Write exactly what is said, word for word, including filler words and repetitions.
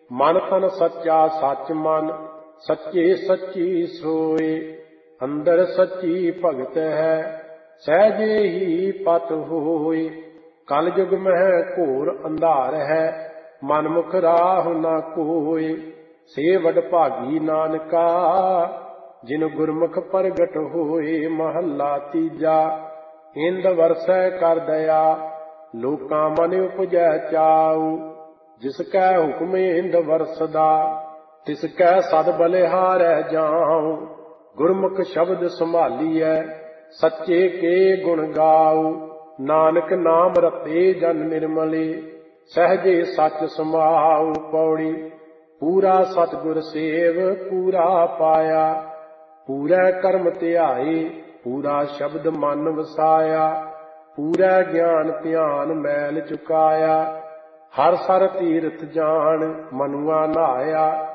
ਮਨ ਤਨ ਸੱਚਾ ਸੱਚ ਮਨ, ਸੱਚੇ ਸੱਚੀ ਸੋਏ। ਅੰਦਰ ਸੱਚੀ ਭਗਤ ਹੈ, ਸਹਿਜੇ ਹੀ ਪਤ ਹੋਏ। ਕਲ ਯੁਗ ਮਹਿ ਘੋਰ ਅੰਧਾਰ ਹੈ, ਮਨਮੁਖ ਰਾਹ ਨਾ ਕੋਏ। ਸੇ ਵਡਭਾਗੀ ਨਾਨਕਾ, ਜਿਨ ਗੁਰਮੁਖ ਪ੍ਰਗਟ ਹੋਏ। ਮਹੱਲਾ ਤੀਜਾ। ਇੰਦ ਵਰਸੈ ਕਰ ਦਇਆ, ਲੋਕਾਂ ਮਨ ਉਪਜੈ ਚਾਉ। ਜਿਸ ਕੈ ਹੁਕਮ ਇੰਦ ਵਰਸਦਾ, ਤਿਸ ਕੈ ਸਦ ਬਲਿਹਾਰੈ ਜਾਉ। ਗੁਰਮੁਖ ਸ਼ਬਦ ਸੰਭਾਲੀਐ, ਸੱਚੇ ਕੇ ਗੁਣ ਗਾਉ। ਨਾਨਕ ਨਾਮ ਰਤੇ ਜਨ ਨਿਰਮਲੇ, ਸਹਿਜੇ ਸੱਚ ਸਮਾਉ। ਪੌੜੀ। ਪੂਰਾ ਸਤਿਗੁਰ ਸੇਵ ਪੂਰਾ ਪਾਇਆ, ਪੂਰਾ ਕਰਮ ਧਿਆਏ, ਪੂਰਾ ਸ਼ਬਦ ਮਨ ਵਸਾਇਆ। ਪੂਰਾ ਗਿਆਨ ਧਿਆਨ ਮੈਲ ਚੁਕਾਇਆ, ਹਰ ਸਰ ਤੀਰਥ ਜਾਣ ਮਨੁਆ ਨਹਾਇਆ।